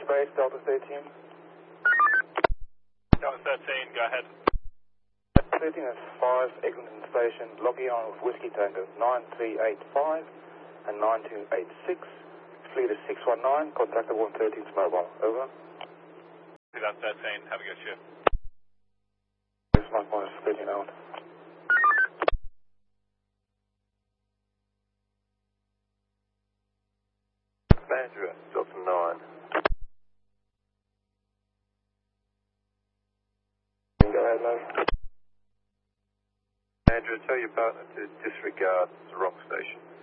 Base, Delta 13. Delta 13, go ahead. 13 is 5, Eglinton Station, logging on with Whiskey Tango 9385 and 9286. Fleet is 619, contact the 113's mobile, over. Delta 13, have a good shift. This is Mike minus 13 out. Andrew, Delta 9. Go ahead, Low. Andrew, tell your partner to disregard the wrong station.